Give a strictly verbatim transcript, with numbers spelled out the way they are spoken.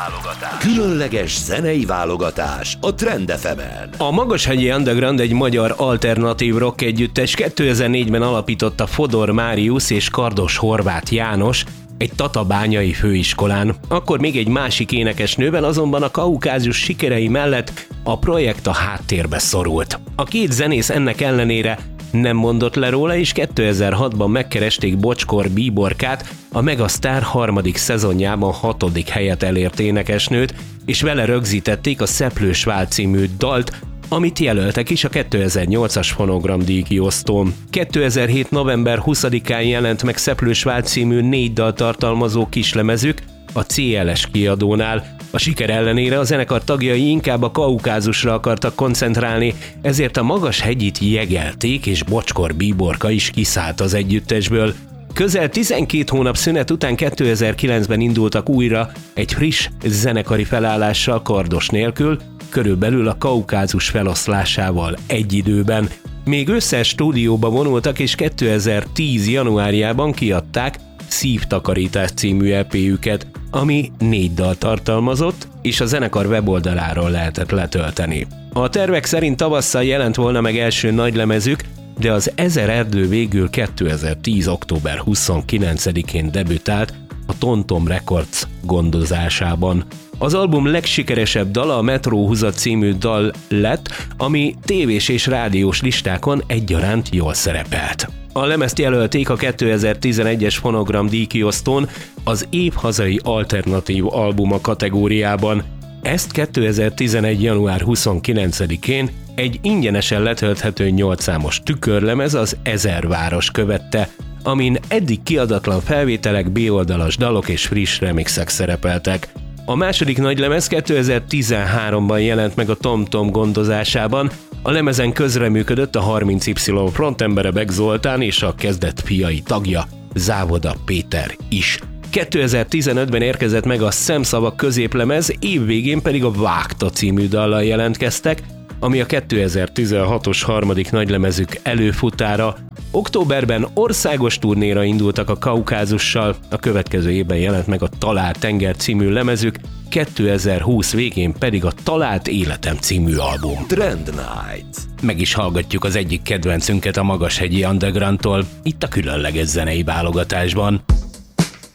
válogatás. Különleges zenei válogatás a Trend ef emen. A Magashegyi Underground egy magyar alternatív rock együttes, kétezer-négyben alapította Fodor Máriusz és Kardos Horváth János egy tatabányai főiskolán. Akkor még egy másik énekesnővel, azonban a Kaukázus sikerei mellett a projekt a háttérbe szorult. A két zenész ennek ellenére nem mondott le róla, és kétezer-hatban megkeresték Bocskor Bíborkát, a Megasztár harmadik szezonjában hatodik helyet elért énekesnőt, és vele rögzítették a Szeplős Vál című dalt, amit jelöltek is a kétezer-nyolcas Fonogram díjkiosztón. kétezer-hét november huszadikán jelent meg Szeplős Vál című négy dal tartalmazó kislemezük a cé el es kiadónál. A siker ellenére a zenekar tagjai inkább a Kaukázusra akartak koncentrálni, ezért a Magashegyit jegelték, és Bocskor Bíborka is kiszállt az együttesből. Közel tizenkét hónap szünet után kétezer-kilencben indultak újra egy friss zenekari felállással Kardos nélkül, körülbelül a Kaukázus feloszlásával egy időben. Még ősszel stúdióba vonultak, és kétezer-tíz januárjában kiadták Szívtakarítás című é péjüket, ami négy dal tartalmazott, és a zenekar weboldaláról lehetett letölteni. A tervek szerint tavasszal jelent volna meg első nagylemezük, de az Ezer Erdő végül kétezer-tíz október huszonkilencedikén debütált a Tomtom Records gondozásában. Az album legsikeresebb dala a Metróhuzat című dal lett, ami tévés és rádiós listákon egyaránt jól szerepelt. A lemezt jelölték a kétezer-tizenegyes Fonogram díjkiosztón az év hazai alternatív albuma kategóriában. Ezt kétezer-tizenegy január huszonkilencedikén egy ingyenesen letölthető nyolc számos tükörlemez, az Ezer Város követte, amin eddig kiadatlan felvételek, B-oldalas dalok és friss remixek szerepeltek. A második nagylemez kétezer-tizenháromban jelent meg a Tomtom gondozásában. A lemezen közreműködött a harminc Y frontembere Bek Zoltán és a kezdet fiai tagja, Závoda Péter is. kétezer-tizenötben érkezett meg a Szemszavak középlemez, évvégén pedig a Vágta című dallal jelentkeztek, ami a kétezer-tizenhatos harmadik nagylemezük előfutára. Októberben országos turnéra indultak a Kaukázussal, a következő évben jelent meg a Talált Tenger című lemezük, kétezer-húsz végén pedig a Talált Életem című album. Trend Night. Meg is hallgatjuk az egyik kedvencünket a Magashegyi Undergroundtól, itt a különleges zenei válogatásban.